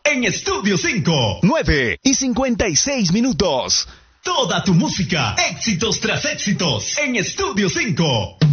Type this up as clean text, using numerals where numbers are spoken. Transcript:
en Estudio 5. 9:56. Toda tu música, éxitos tras éxitos, en Estudio 5.